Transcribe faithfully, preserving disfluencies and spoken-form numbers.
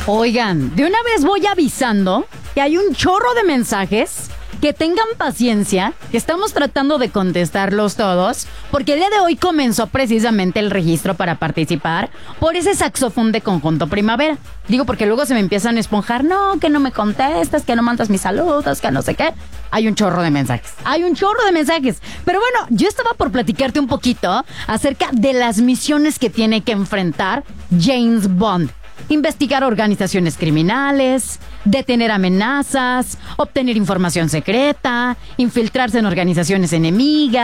Oigan, de una vez voy avisando que hay un chorro de mensajes. Que tengan paciencia, que estamos tratando de contestarlos todos, porque el día de hoy comenzó precisamente el registro para participar por ese saxofón de Conjunto Primavera. Digo, porque luego se me empiezan a esponjar, no, que no me contestas, que no mandas mis saludos, que no sé qué. Hay un chorro de mensajes, hay un chorro de mensajes. Pero bueno, yo estaba por platicarte un poquito acerca de las misiones que tiene que enfrentar James Bond. Investigar organizaciones criminales, detener amenazas, obtener información secreta, infiltrarse en organizaciones enemigas.